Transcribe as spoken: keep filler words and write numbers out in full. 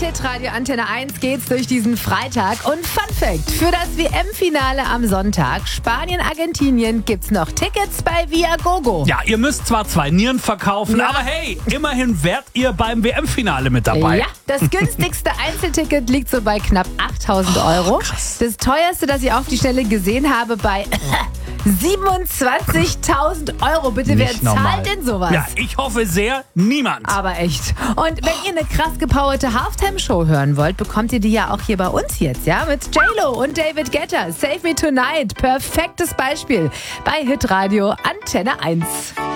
Hitradio Antenne eins geht's durch diesen Freitag. Und Fun Fact: Für das W M-Finale am Sonntag Spanien-Argentinien gibt's noch Tickets bei Viagogo. Ja, ihr müsst zwar zwei Nieren verkaufen, Ja. aber hey, immerhin wärt ihr beim W M-Finale mit dabei. Ja, das günstigste Einzelticket liegt so bei knapp achttausend Euro. krass. Das teuerste, das ich auf die Schnelle gesehen habe, bei siebenundzwanzigtausend Euro. Bitte, wer Nicht normal. zahlt denn sowas? Ja, ich hoffe sehr, niemand. Aber echt. Und wenn ihr eine krass gepowerte Halftime-Show hören wollt, bekommt ihr die ja auch hier bei uns jetzt, ja? Mit J-Lo und David Guetta. Save Me Tonight. Perfektes Beispiel bei Hitradio Antenne eins.